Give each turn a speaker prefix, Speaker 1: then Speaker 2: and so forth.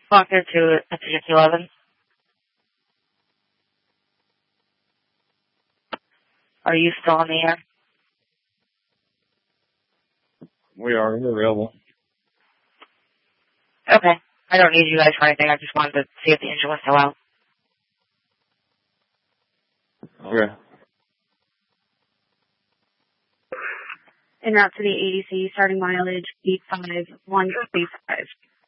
Speaker 1: Walker to Pacific 11. Are you still on the air?
Speaker 2: We are. We're available.
Speaker 1: Okay. I don't need you guys for anything. I just wanted to see if the engine was still out.
Speaker 2: Okay.
Speaker 3: En route to the ADC, starting mileage 85135.